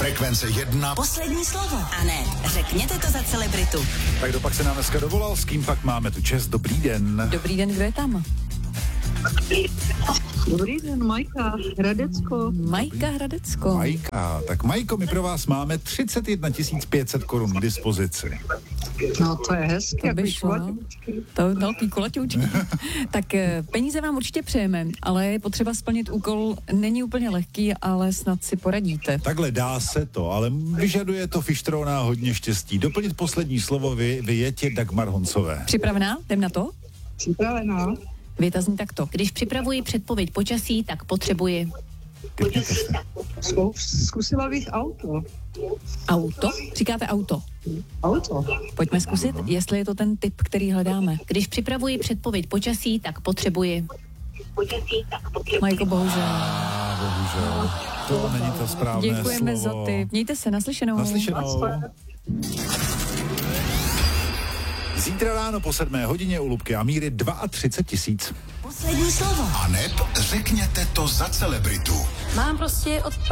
Frekvence 1. Poslední slovo. A ne, řekněte to za celebritu. Tak kdo pak se nám dneska dovolal, s kým pak máme tu čest? Dobrý den. Dobrý den, kdo je tam? Dobrý den, Majka Hradecko. Majka Hradecko. Majka. Tak Majko, my pro vás máme 31 500 korun k dispozici. No to je hezky, To by šlo. To je velký kulaťoučky. Tak peníze vám určitě přejeme, ale je potřeba splnit úkol, není úplně lehký, ale snad si poradíte. Takhle dá se to, ale vyžaduje to Fištrona hodně štěstí. Doplnit poslední slovo vyjetě Dagmar Honcové. Připravená? Jdem na to? Připravená. Věta zní takto. Když připravuji předpověď počasí, tak potřebuji. Typněte se. Zkusila bych auto. Auto? Říkáte auto. Auto. Pojďme zkusit, jestli je to ten typ, který hledáme. Když připravuji předpověď počasí, tak potřebuji. Majko, bohužel. Bohužel. To není to správné Děkujeme slovo. za tip. Mějte se, naslyšenou. Naslyšenou. Zítra ráno po 7 hodině u Lubky a Míry 32 000. Poslední slovo. A neb řekněte to za celebritu. Mám prostě od